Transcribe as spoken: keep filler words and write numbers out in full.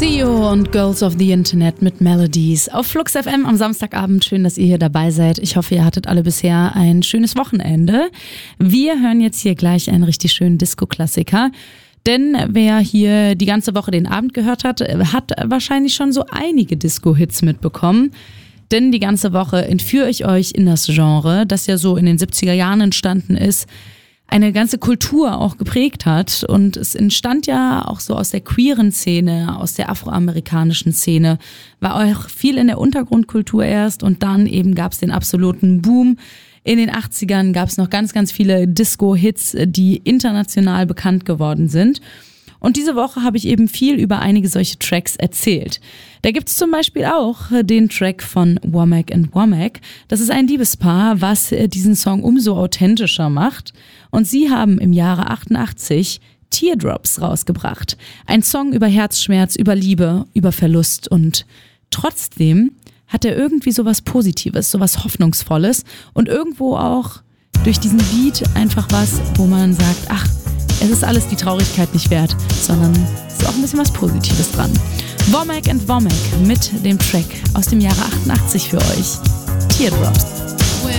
Sio und Girls of the Internet mit Melodies auf Flux F M am Samstagabend. Schön, dass ihr hier dabei seid. Ich hoffe, ihr hattet alle bisher ein schönes Wochenende. Wir hören jetzt hier gleich einen richtig schönen Disco-Klassiker. Denn wer hier die ganze Woche den Abend gehört hat, hat wahrscheinlich schon so einige Disco-Hits mitbekommen. Denn die ganze Woche entführe ich euch in das Genre, das ja so in den siebziger Jahren entstanden ist, eine ganze Kultur auch geprägt hat. Und es entstand ja auch so aus der queeren Szene, aus der afroamerikanischen Szene, war auch viel in der Untergrundkultur erst und dann eben gab es den absoluten Boom. In den achtzigern gab es noch ganz, ganz viele Disco-Hits, die international bekannt geworden sind. Und diese Woche habe ich eben viel über einige solche Tracks erzählt. Da gibt es zum Beispiel auch den Track von Womack and Womack. Das ist ein Liebespaar, was diesen Song umso authentischer macht. Und sie haben im Jahre achtundachtzig Teardrops rausgebracht. Ein Song über Herzschmerz, über Liebe, über Verlust. Und trotzdem hat er irgendwie sowas Positives, sowas Hoffnungsvolles. Und irgendwo auch durch diesen Beat einfach was, wo man sagt, ach, es ist alles die Traurigkeit nicht wert, sondern es ist auch ein bisschen was Positives dran. Womack and Womack mit dem Track aus dem Jahre achtundachtzig für euch. Teardrops.